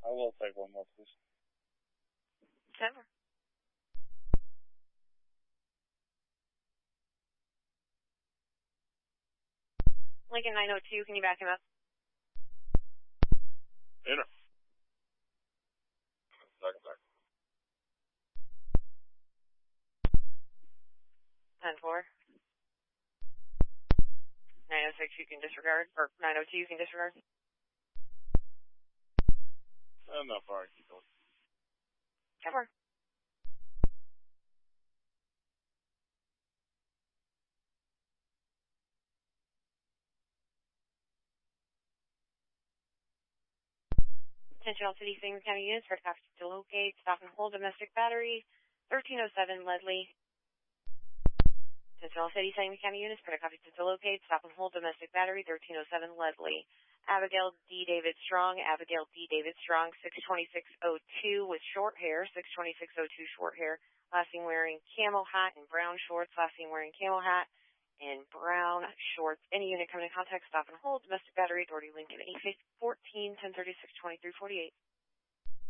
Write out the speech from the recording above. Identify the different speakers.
Speaker 1: I will take one more, please.
Speaker 2: 10. Lincoln 902, can you back him up?
Speaker 1: Inner. Second.
Speaker 2: 10-4. 906 you can disregard, or 902 you can disregard.
Speaker 1: Not far, keep going.
Speaker 2: 10-4. Attention all City Sanger County units, red copies to locate, stop and hold domestic battery, 1307 Ledley. Attention all City Sanger County units, red copies to locate, stop and hold domestic battery, 1307 Ledley. Abigail D. David Strong, 62602 with short hair, 62602 short hair, last seen wearing camel hat and brown shorts, last seen wearing camel hat and brown shorts. Any unit coming in contact, stop and hold, domestic battery, Doherty Lincoln, 814, 1036, 2348.